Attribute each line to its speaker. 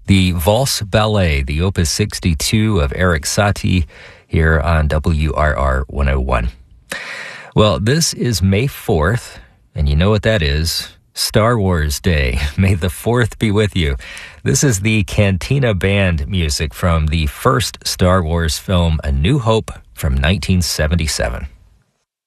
Speaker 1: The Valse Ballet, the Opus 62 of Erik Satie, here on WRR 101. Well, this is May 4th, and you know what that is. Star Wars Day. May the 4th be with you. This is the Cantina Band music from the first Star Wars film, A New Hope, from 1977.